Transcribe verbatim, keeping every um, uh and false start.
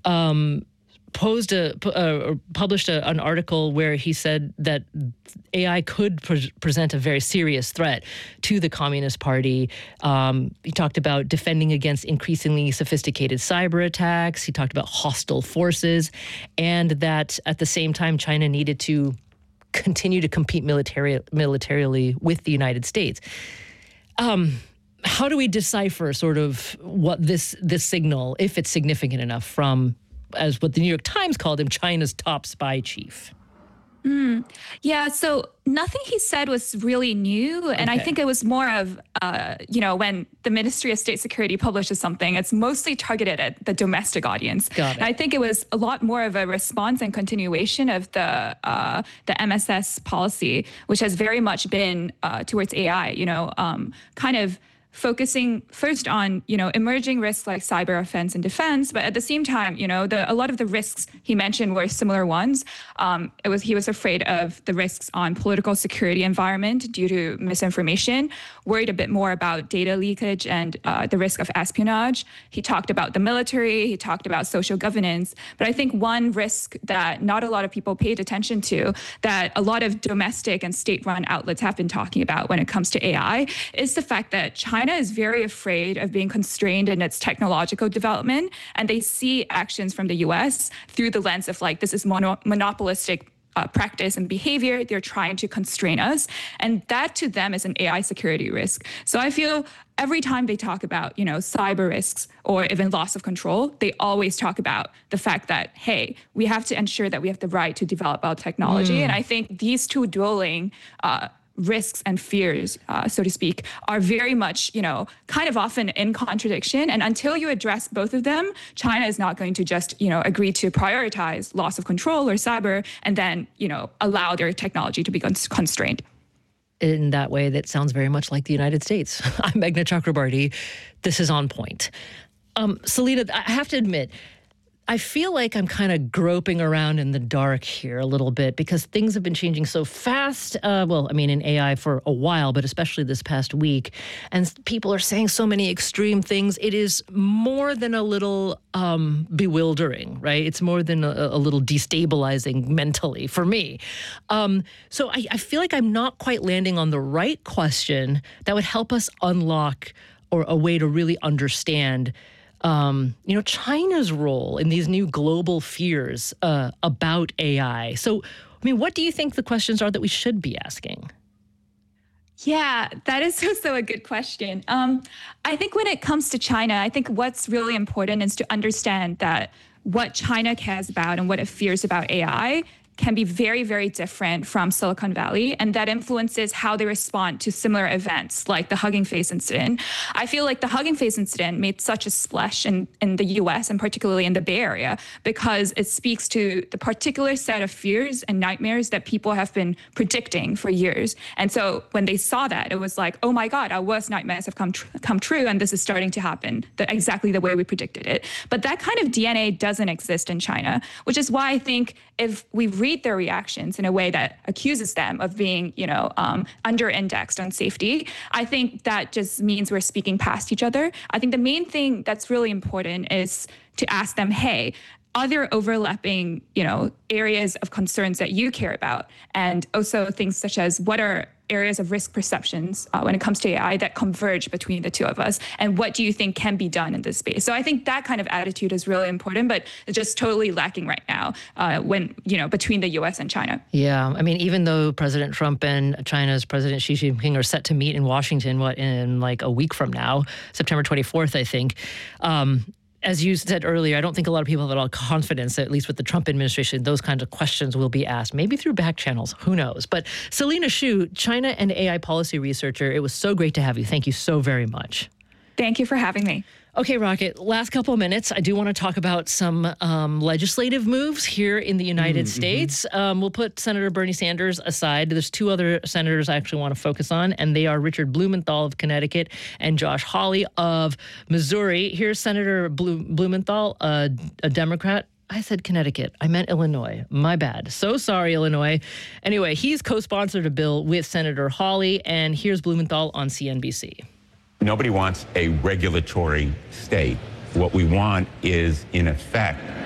um, posed a uh, published a, an article where he said that A I could pre- present a very serious threat to the Communist Party. Um, he talked about defending against increasingly sophisticated cyber attacks. He talked about hostile forces, and that at the same time, China needed to continue to compete military, militarily with the United States. Um, how do we decipher sort of what this this signal, if it's significant enough, from, as what the New York Times called him, China's top spy chief? Mm, yeah, so nothing he said was really new. And Okay. I think it was more of, uh, you know, when the Ministry of State Security publishes something, it's mostly targeted at the domestic audience. Got it. And I think it was a lot more of a response and continuation of the uh, the M S S policy, which has very much been uh, towards A I, you know, um, kind of focusing first on, you know, emerging risks like cyber offense and defense, but at the same time, you know, the, a lot of the risks he mentioned were similar ones. Um, it was he was afraid of the risks on political security environment due to misinformation, worried a bit more about data leakage and uh, the risk of espionage. He talked about the military, he talked about social governance, but I think one risk that not a lot of people paid attention to, that a lot of domestic and state-run outlets have been talking about when it comes to A I, is the fact that China China is very afraid of being constrained in its technological development, and they see actions from the U S through the lens of like, this is mono- monopolistic uh, practice and behavior. They're trying to constrain us, and that to them is an A I security risk. So I feel every time they talk about, you know, cyber risks or even loss of control, they always talk about the fact that, hey, we have to ensure that we have the right to develop our technology. Mm. And I think these two dueling uh, risks and fears, uh, so to speak, are very much, you know, kind of often in contradiction. And until you address both of them, China is not going to just, you know, agree to prioritize loss of control or cyber and then, you know, allow their technology to be constrained. In that way, that sounds very much like the United States. I'm Meghna Chakrabarti. This is On Point. Um, Selena, I have to admit, I feel like I'm kind of groping around in the dark here a little bit because things have been changing so fast. Uh, well, I mean, in A I for a while, but especially this past week. And people are saying so many extreme things. It is more than a little um, bewildering, right? It's more than a, a little destabilizing mentally for me. Um, so I, I feel like I'm not quite landing on the right question that would help us unlock or a way to really understand Um, you know, China's role in these new global fears uh, about A I. So, I mean, what do you think the questions are that we should be asking? Yeah, that is also a good question. Um, I think when it comes to China, I think what's really important is to understand that what China cares about and what it fears about A I can be very, very different from Silicon Valley, and that influences how they respond to similar events like the Hugging Face incident. I feel like the Hugging Face incident made such a splash in, in the U S and particularly in the Bay Area because it speaks to the particular set of fears and nightmares that people have been predicting for years. And so when they saw that, it was like, oh my God, our worst nightmares have come, tr- come true, and this is starting to happen the, exactly the way we predicted it. But that kind of D N A doesn't exist in China, which is why I think if we read their reactions in a way that accuses them of being, you know, um, under-indexed on safety, I think that just means we're speaking past each other. I think the main thing that's really important is to ask them, hey, are there overlapping, you know, areas of concerns that you care about? And also things such as what are areas of risk perceptions uh, when it comes to A I that converge between the two of us? And what do you think can be done in this space? So I think that kind of attitude is really important, but it's just totally lacking right now uh, when, you know, between the U S and China. Yeah. I mean, even though President Trump and China's President Xi Jinping are set to meet in Washington, what, in like a week from now, September twenty-fourth, I think, um, as you said earlier, I don't think a lot of people have a lot of confidence that at least with the Trump administration, those kinds of questions will be asked, maybe through back channels, who knows. But Selena Xu, China and A I policy researcher, it was so great to have you. Thank you so very much. Thank you for having me. Okay, Rocket, last couple of minutes. I do want to talk about some um, legislative moves here in the United mm-hmm. States. Um, we'll put Senator Bernie Sanders aside. There's two other senators I actually want to focus on, and they are Richard Blumenthal of Connecticut and Josh Hawley of Missouri. Here's Senator Blu- Blumenthal, uh, a Democrat. I said Connecticut. I meant Illinois. My bad. So sorry, Illinois. Anyway, he's co-sponsored a bill with Senator Hawley, and here's Blumenthal on C N B C. Nobody wants a regulatory state. What we want is, in effect,